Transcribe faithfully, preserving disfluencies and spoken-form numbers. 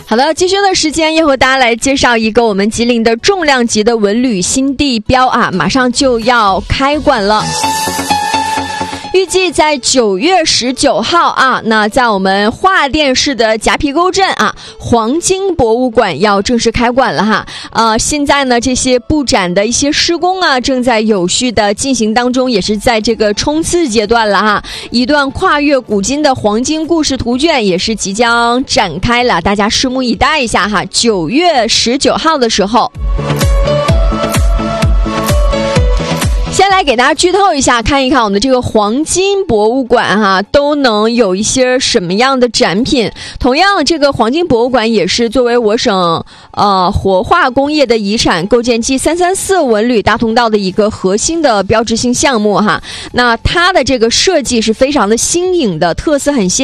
好的，接下来的时间要和大家来介绍一个我们吉林的重量级的文旅新地标啊，马上就要开馆了。预计在九月十九号啊，那在我们桦甸市的夹皮沟镇啊，黄金博物馆要正式开馆了哈。呃，现在呢，这些布展的一些施工啊，正在有序的进行当中，也是在这个冲刺阶段了哈。一段跨越古今的黄金故事图卷也是即将展开了，大家拭目以待一下哈。九月十九号的时候。先来给大家剧透一下，看一看我们的这个黄金博物馆哈、啊，都能有一些什么样的展品。同样，这个黄金博物馆也是作为我省呃活化工业的遗产，构建 G 三三四文旅大通道的一个核心的标志性项目哈。那它的这个设计是非常的新颖的，特色很鲜。